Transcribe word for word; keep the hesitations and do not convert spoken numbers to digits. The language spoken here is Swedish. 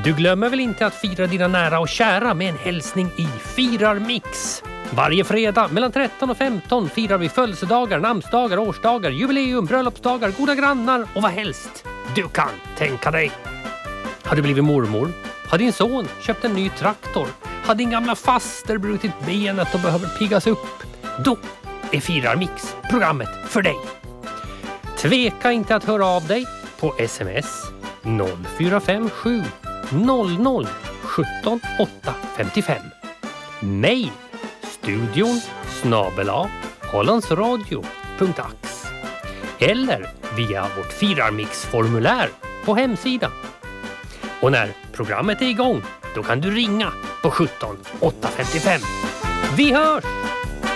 Du glömmer väl inte att fira dina nära och kära med en hälsning i Firarmix. Varje fredag mellan tretton och femton firar vi födelsedagar, namnsdagar, årsdagar, jubileum, bröllopsdagar, goda grannar och vad helst du kan tänka dig. Har du blivit mormor? Har din son köpt en ny traktor? Har din gamla faster brutit benet och behöver piggas upp? Då är Firarmix programmet för dig. Tveka inte att höra av dig på sms noll fyra fem sju noll noll sjutton åtta femtiofem. Mail studion snabel-a hollandsradio punkt ax eller via vårt Firarmix-formulär på hemsidan. Och när programmet är igång, då kan du ringa på sjutton åtta femtiofem. Vi hörs!